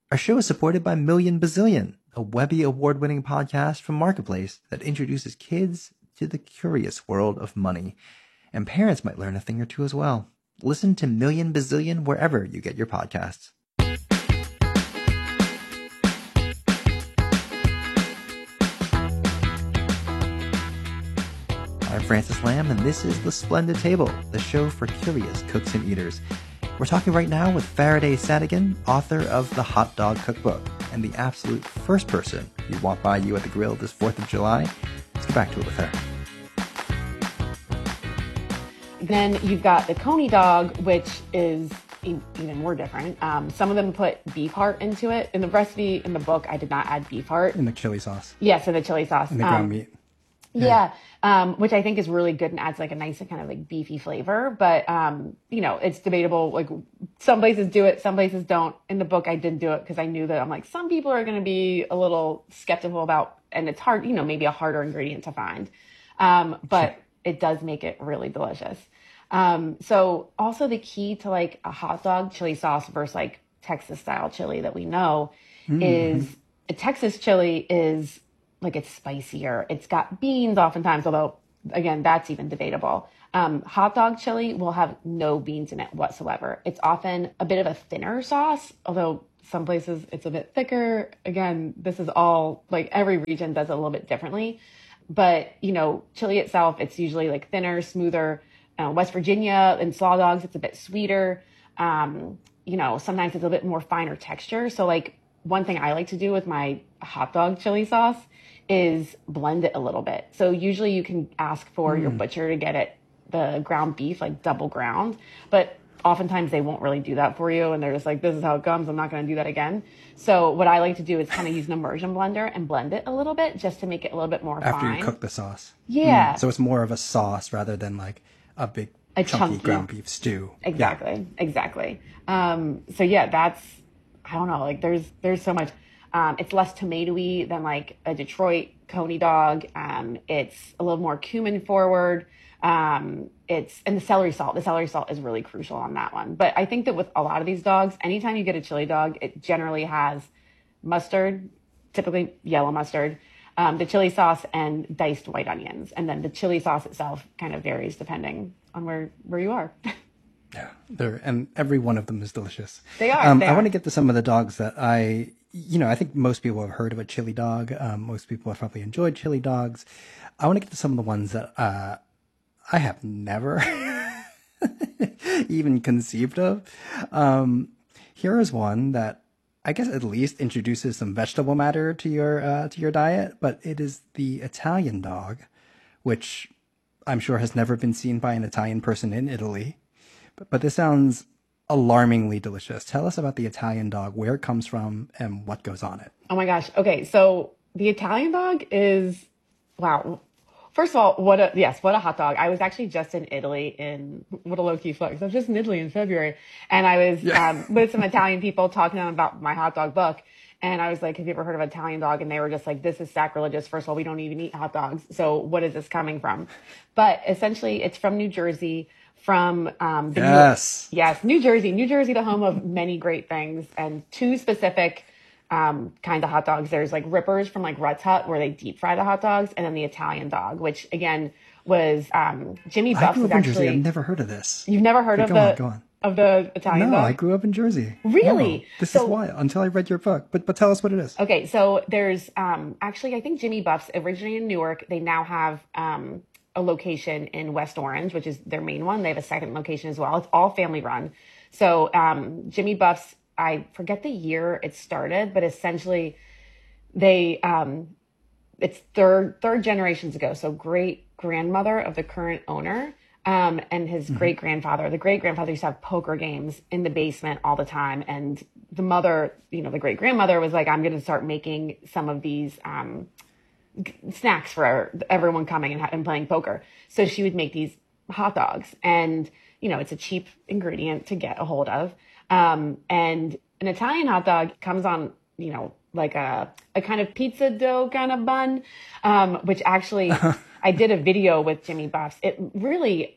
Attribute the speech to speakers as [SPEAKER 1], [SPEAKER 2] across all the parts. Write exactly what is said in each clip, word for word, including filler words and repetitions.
[SPEAKER 1] Our show is supported by Million Bazillion, a Webby award-winning podcast from Marketplace that introduces kids to the curious world of money. And parents might learn a thing or two as well. Listen to Million Bazillion wherever you get your podcasts. I'm Francis Lamb, and this is The Splendid Table, the show for curious cooks and eaters. We're talking right now with Faraday Sadigan, author of The Hot Dog Cookbook, and the absolute first person who walked by you at the grill this fourth of July. Let's get back to it with her.
[SPEAKER 2] Then you've got the Coney dog, which is even more different. Um, some of them put beef heart into it. In the recipe in the book, I did not add beef heart.
[SPEAKER 3] In the chili sauce.
[SPEAKER 2] Yes, in the chili sauce.
[SPEAKER 3] In the ground
[SPEAKER 2] um,
[SPEAKER 3] meat.
[SPEAKER 2] Yeah, yeah um, which I think is really good and adds like a nice kind of like beefy flavor. But, um, you know, it's debatable. Like some places do it, some places don't. In the book, I didn't do it because I knew that I'm like, some people are going to be a little skeptical about, and it's hard, you know, maybe a harder ingredient to find. Um, but sure. It does make it really delicious. Um, so also the key to like a hot dog chili sauce versus like Texas style chili that we know mm-hmm. is a Texas chili is like it's spicier. It's got beans oftentimes, although again, that's even debatable. Um, hot dog chili will have no beans in it whatsoever. It's often a bit of a thinner sauce, although some places it's a bit thicker. Again, this is all like every region does it a little bit differently, but you know, chili itself, it's usually like thinner, smoother. Uh, West Virginia and slaw dogs, it's a bit sweeter. Um, you know, sometimes it's a bit more finer texture. So like one thing I like to do with my hot dog chili sauce is blend it a little bit. So usually you can ask for mm. your butcher to get it, the ground beef, like double ground, but oftentimes they won't really do that for you. And they're just like, this is how it comes. I'm not going to do that again. So what I like to do is kind of use an immersion blender and blend it a little bit just to make it a little bit more
[SPEAKER 3] After
[SPEAKER 2] fine.
[SPEAKER 3] you cook the sauce.
[SPEAKER 2] Yeah.
[SPEAKER 3] Mm. So it's more of a sauce rather than like a big
[SPEAKER 2] a
[SPEAKER 3] chunky,
[SPEAKER 2] chunky
[SPEAKER 3] ground beef stew.
[SPEAKER 2] Exactly. Yeah. Exactly. Um, so yeah, that's, I don't know, like there's, there's so much, um, it's less tomatoey than like a Detroit Coney dog. Um, it's a little more cumin forward. Um, it's, and the celery salt, the celery salt is really crucial on that one. But I think that with a lot of these dogs, anytime you get a chili dog, it generally has mustard, typically yellow mustard, Um, the chili sauce and diced white onions. And then the chili sauce itself kind of varies depending on where, where you are.
[SPEAKER 3] Yeah, they're, and every one of them is delicious.
[SPEAKER 2] They are.
[SPEAKER 3] Um,
[SPEAKER 2] they
[SPEAKER 3] I
[SPEAKER 2] are.
[SPEAKER 3] want to get to some of the dogs that I, you know, I think most people have heard of a chili dog. Um, most people have probably enjoyed chili dogs. I want to get to some of the ones that uh, I have never even conceived of. Um, here is one that I guess at least introduces some vegetable matter to your uh, to your diet, but it is the Italian dog, which I'm sure has never been seen by an Italian person in Italy. But, but this sounds alarmingly delicious. Tell us about the Italian dog, where it comes from, and what goes on it.
[SPEAKER 2] Oh my gosh. Okay, so the Italian dog is, wow. First of all, what a, yes, what a hot dog. I was actually just in Italy in, what a low-key flex. I was just in Italy in February. And I was yeah. um, with some Italian people talking to them about my hot dog book. And I was like, have you ever heard of Italian dog? And they were just like, this is sacrilegious. First of all, we don't even eat hot dogs. So what is this coming from? But essentially, it's from New Jersey, from um, the
[SPEAKER 3] yes.
[SPEAKER 2] New, yes, New Jersey. New Jersey, the home of many great things. And two specific Um, kind of hot dogs. There's like Rippers from like Rutt's Hut where they deep fry the hot dogs, and then the Italian dog, which again was um, Jimmy Buffs.
[SPEAKER 3] I grew up
[SPEAKER 2] was
[SPEAKER 3] in
[SPEAKER 2] actually,
[SPEAKER 3] Jersey. I've never heard of this.
[SPEAKER 2] You've never heard
[SPEAKER 3] but
[SPEAKER 2] of
[SPEAKER 3] go
[SPEAKER 2] the
[SPEAKER 3] on, go on.
[SPEAKER 2] of the Italian
[SPEAKER 3] no,
[SPEAKER 2] dog?
[SPEAKER 3] I grew up in Jersey.
[SPEAKER 2] Really?
[SPEAKER 3] No, this
[SPEAKER 2] so,
[SPEAKER 3] is why until I read your book. But but tell us what it is.
[SPEAKER 2] Okay, so there's um, actually I think Jimmy Buffs originated in Newark. They now have um, a location in West Orange, which is their main one. They have a second location as well. It's all family run. So um, Jimmy Buffs. I forget the year it started, but essentially they, um, it's third, third generations ago. So great grandmother of the current owner, um, and his mm-hmm. great grandfather, the great grandfather used to have poker games in the basement all the time. And the mother, you know, the great grandmother was like, I'm going to start making some of these, um, g- snacks for everyone coming and, ha- and playing poker. So she would make these hot dogs, and, you know, it's a cheap ingredient to get a hold of. Um, and an Italian hot dog comes on, you know, like a, a kind of pizza dough kind of bun, um, which actually I did a video with Jimmy Buffs. It really,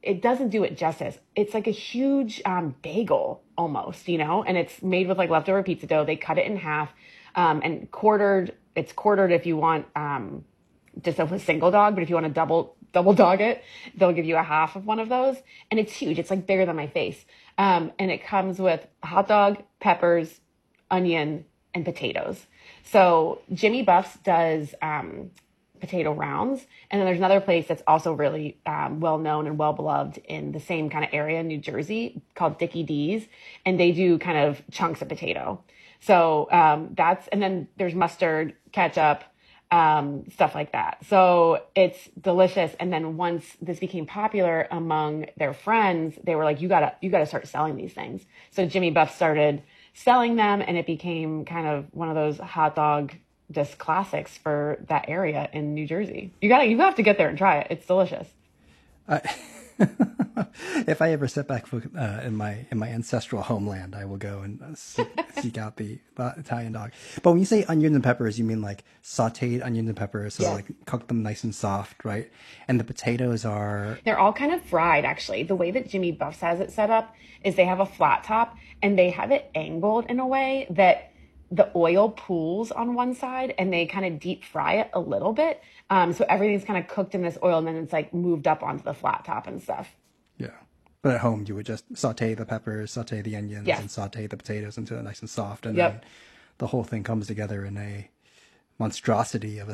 [SPEAKER 2] it doesn't do it justice. It's like a huge um, bagel almost, you know, and it's made with like leftover pizza dough. They cut it in half um, and quartered. It's quartered if you want um, just a single dog, but if you want to double double dog it, they'll give you a half of one of those. And it's huge. It's like bigger than my face. Um, and it comes with hot dog, peppers, onion, and potatoes. So Jimmy Buff's does um, potato rounds. And then there's another place that's also really um, well known and well beloved in the same kind of area in New Jersey called Dickie D's. And they do kind of chunks of potato. So um, that's, and then there's mustard, ketchup, um, stuff like that. So it's delicious. And then once this became popular among their friends, they were like, you gotta, you gotta start selling these things. So Jimmy Buff started selling them, and it became kind of one of those hot dog just classics for that area in New Jersey. You gotta, you have to get there and try it. It's delicious.
[SPEAKER 3] I, if I ever step back uh, in my in my ancestral homeland, I will go and seek, seek out the, the Italian dog. But when you say onions and peppers, you mean like sautéed onions and peppers, so
[SPEAKER 2] Yeah.
[SPEAKER 3] like cook them nice and soft, right? And the potatoes are
[SPEAKER 2] They're all kind of fried, actually. The way that Jimmy Buff's has it set up is they have a flat top, and they have it angled in a way that the oil pools on one side, and they kind of deep fry it a little bit. Um, so everything's kind of cooked in this oil, and then it's like moved up onto the flat top and stuff.
[SPEAKER 3] yeah. But at home, you would just saute the peppers, saute the onions,
[SPEAKER 2] Yes.
[SPEAKER 3] and saute the potatoes until they're nice and soft, and
[SPEAKER 2] Yep.
[SPEAKER 3] then the whole thing comes together in a monstrosity of a